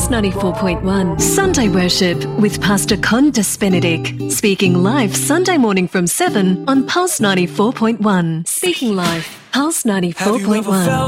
Pulse 94.1 Sunday Worship with Pastor Condas Benedict. Speaking live Sunday morning from 7 on Pulse 94.1. Speaking live, Pulse 94.1.